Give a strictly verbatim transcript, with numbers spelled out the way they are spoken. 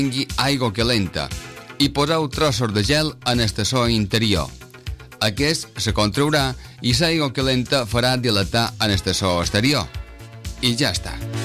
tingui aigua calenta i poseu trossos de gel en el tassó interior. Aquest se contraurà i l'aigua calenta farà dilatar en el tassó exterior. I ja està.